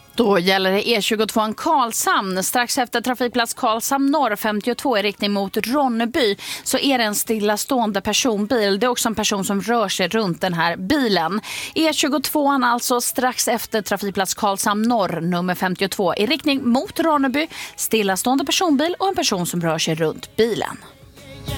Då gäller det E22 Karlshamn. Strax efter trafikplats Karlshamn norr 52 i riktning mot Ronneby så är det en stillastående personbil. Det är också en person som rör sig runt den här bilen. E22 alltså strax efter trafikplats Karlshamn norr nummer 52 i riktning mot Ronneby. Stillastående personbil och en person som rör sig runt bilen.